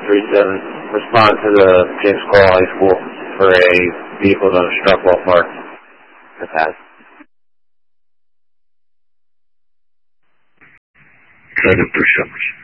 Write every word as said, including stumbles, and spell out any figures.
three seven. Respond to the James Cole High School for a vehicle that was struck while parked. Pass. Negative three seven.